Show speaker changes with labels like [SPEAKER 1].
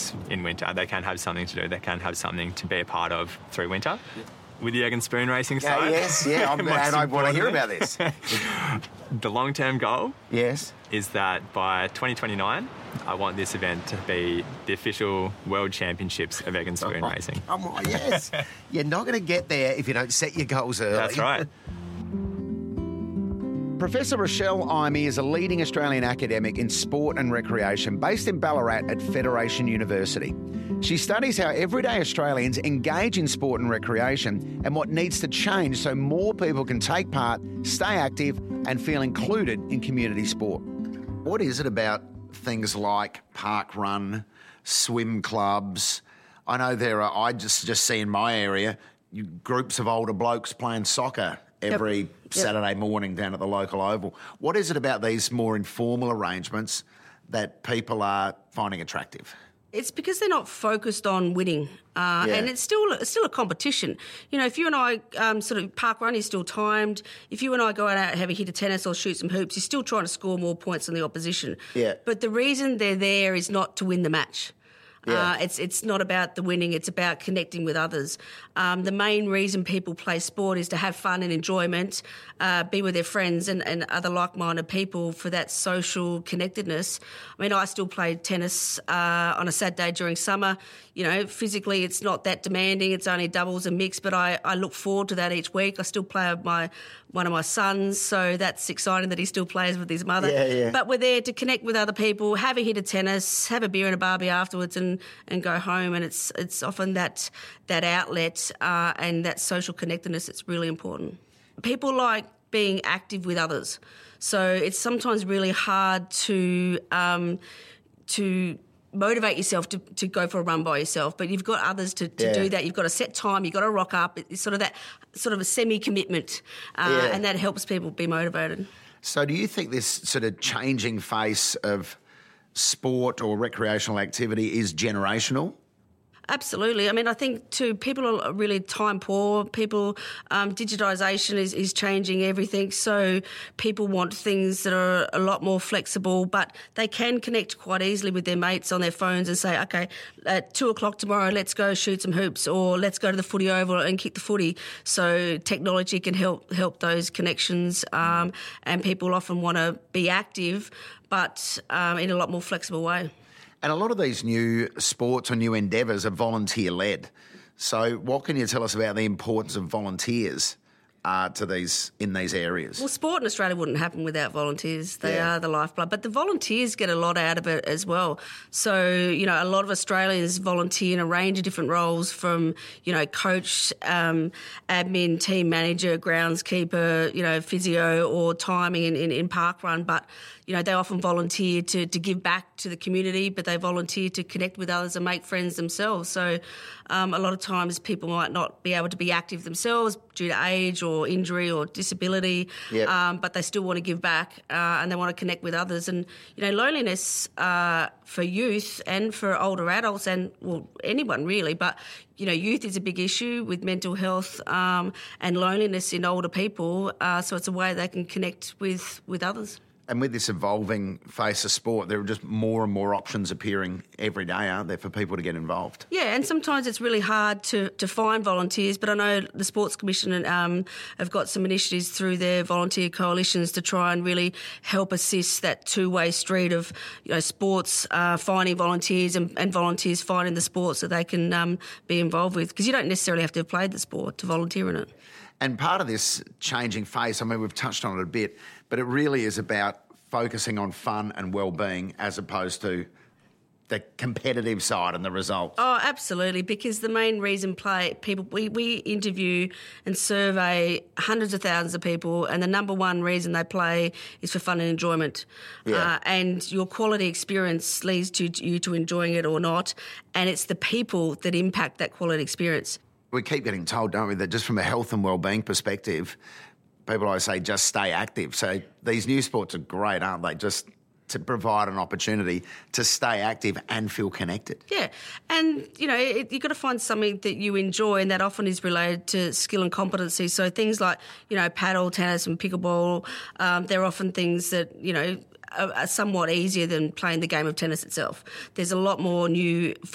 [SPEAKER 1] sports in winter. They can have something to do. They can have something to be a part of through winter. With the egg and spoon racing side.
[SPEAKER 2] And I want to hear about this.
[SPEAKER 1] The long-term goal
[SPEAKER 2] Yes.
[SPEAKER 1] is that by 2029, I want this event to be the official World Championships of egg and spoon racing.
[SPEAKER 2] Come on, yes. You're not going to get there if you don't set your goals early.
[SPEAKER 1] That's right.
[SPEAKER 2] Professor Rochelle Imey is a leading Australian academic in sport and recreation based in Ballarat at Federation University. She studies how everyday Australians engage in sport and recreation and what needs to change so more people can take part, stay active and feel included in community sport. What is it about things like park run, swim clubs? I know I just see in my area groups of older blokes playing soccer every Saturday morning down at the local oval. What is it about these more informal arrangements that people are finding attractive?
[SPEAKER 3] It's because they're not focused on winning, and it's still a competition. You know, if you and I sort of park run, you're still timed. If you and I go out and have a hit of tennis or shoot some hoops, you're still trying to score more points than the opposition.
[SPEAKER 2] Yeah.
[SPEAKER 3] But the reason they're there is not to win the match.
[SPEAKER 2] Yeah.
[SPEAKER 3] It's not about the winning, it's about connecting with others. The main reason people play sport is to have fun and enjoyment, be with their friends and other like-minded people for that social connectedness. I mean, I still play tennis on a Saturday during summer. You know, physically it's not that demanding, it's only doubles and mix, but I look forward to that each week. I still play with one of my sons, so that's exciting that he still plays with his mother.
[SPEAKER 2] Yeah.
[SPEAKER 3] But we're there to connect with other people, have a hit of tennis, have a beer and a barbie afterwards and go home, and it's often that outlet and that social connectedness that's really important. People like being active with others, so it's sometimes really hard to motivate yourself to go for a run by yourself, but you've got others to do that. You've got a set time, you've got to rock up. It's sort of a semi-commitment, and that helps people be motivated.
[SPEAKER 2] So do you think this sort of changing face of sport or recreational activity is generational?
[SPEAKER 3] Absolutely. I mean, I think too, people are really time poor. Digitisation is changing everything. So people want things that are a lot more flexible, but they can connect quite easily with their mates on their phones and say, okay, at 2:00 tomorrow, let's go shoot some hoops, or let's go to the footy oval and kick the footy. So technology can help those connections, and people often want to be active, but in a lot more flexible way.
[SPEAKER 2] And a lot of these new sports or new endeavours are volunteer-led. So what can you tell us about the importance of volunteers in these areas?
[SPEAKER 3] Well, sport in Australia wouldn't happen without volunteers. They are the lifeblood. But the volunteers get a lot out of it as well. So, you know, a lot of Australians volunteer in a range of different roles from, you know, coach, admin, team manager, groundskeeper, you know, physio or timing in parkrun. But, you know, they often volunteer to give back to the community, but they volunteer to connect with others and make friends themselves. So a lot of times people might not be able to be active themselves due to age or injury or disability, but they still want to give back and they want to connect with others. And, you know, loneliness for youth and for older adults and, well, anyone really, but, you know, youth is a big issue with mental health and loneliness in older people, so it's a way they can connect with others.
[SPEAKER 2] And with this evolving face of sport, there are just more and more options appearing every day, aren't there, for people to get involved?
[SPEAKER 3] Yeah, and sometimes it's really hard to find volunteers, but I know the Sports Commission have got some initiatives through their volunteer coalitions to try and really help assist that two-way street of, you know, sports finding volunteers and volunteers finding the sports that they can be involved with, because you don't necessarily have to have played the sport to volunteer in it.
[SPEAKER 2] And part of this changing face, I mean, we've touched on it a bit, but it really is about focusing on fun and well-being as opposed to the competitive side and the results.
[SPEAKER 3] Oh, absolutely, because the main reason we interview and survey hundreds of thousands of people, and the number one reason they play is for fun and enjoyment. And your quality experience leads to you to enjoying it or not, and it's the people that impact that quality experience.
[SPEAKER 2] We keep getting told, don't we, that just from a health and well-being perspective, people always say just stay active. So these new sports are great, aren't they? Just to provide an opportunity to stay active and feel connected.
[SPEAKER 3] Yeah, and, you know, you've got to find something that you enjoy, and that often is related to skill and competency. So things like, you know, paddle, tennis and pickleball, they're often things that, you know, are somewhat easier than playing the game of tennis itself. There's a lot more new